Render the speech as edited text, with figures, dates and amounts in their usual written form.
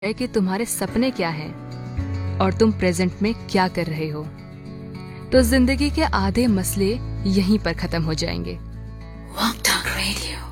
है कि तुम्हारे सपने क्या हैं और तुम प्रेजेंट में क्या कर रहे हो, तो जिंदगी के आधे मसले यहीं पर खत्म हो जाएंगे। Walk Talk Radio।